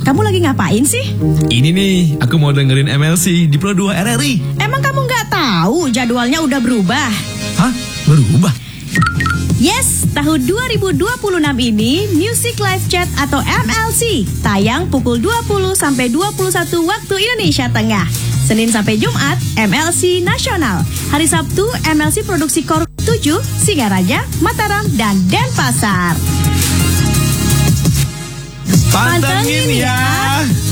kamu lagi ngapain sih? Ini nih, aku mau dengerin MLC di Pro 2 RRI. Emang kamu nggak tahu jadwalnya udah berubah? Hah? Berubah? Yes, tahun 2026 ini Music Live Chat atau MLC tayang pukul 20 sampai 21 waktu Indonesia Tengah. Senin sampai Jumat, MLC Nasional. Hari Sabtu, MLC Produksi Kor 7, Singaraja, Mataram, dan Denpasar. Pantengin ya!